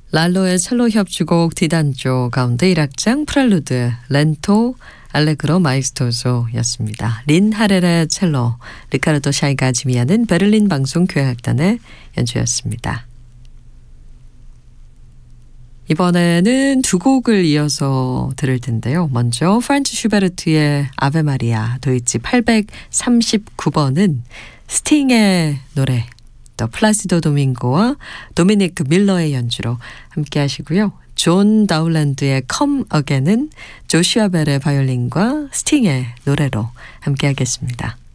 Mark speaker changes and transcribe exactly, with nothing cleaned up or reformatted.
Speaker 1: 랄로의 첼로 협주곡 디단조 가운데 일 악장 프렐루드 렌토 알레그로 마이스토소였습니다. 린 하렐의 첼로, 리카르도 샤이가 지휘하는 베를린 방송교향악단의 연주였습니다. 이번에는 두 곡을 이어서 들을 텐데요. 먼저 프란츠 슈베르트의 아베 마리아 도이치 팔백삼십구 번은 스팅의 노래, 또 플라시도 도밍고와 도미니크 밀러의 연주로 함께 하시고요. 존 다울랜드의 Come Again은 조슈아 벨의 바이올린과 스팅의 노래로 함께 하겠습니다.